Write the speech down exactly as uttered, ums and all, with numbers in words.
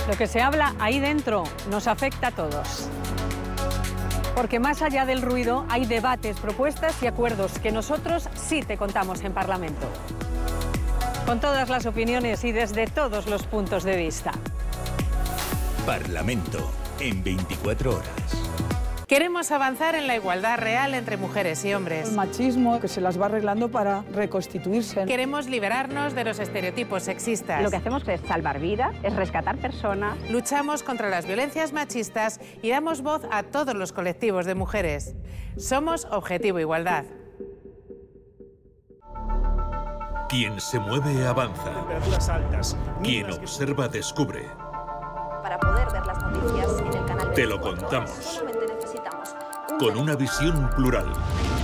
Lo que se habla ahí dentro nos afecta a todos. Porque más allá del ruido hay debates, propuestas y acuerdos que nosotros sí te contamos en Parlamento. Con todas las opiniones y desde todos los puntos de vista. Parlamento en veinticuatro horas. Queremos avanzar en la igualdad real entre mujeres y hombres. El machismo que se las va arreglando para reconstituirse. Queremos liberarnos de los estereotipos sexistas. Lo que hacemos es salvar vidas, es rescatar personas. Luchamos contra las violencias machistas y damos voz a todos los colectivos de mujeres. Somos Objetivo Igualdad. Quien se mueve avanza. Temperaturas altas. Quien observa descubre. Para poder ver las noticias en el canal Te lo contamos. solamente necesitamos un con una visión plural.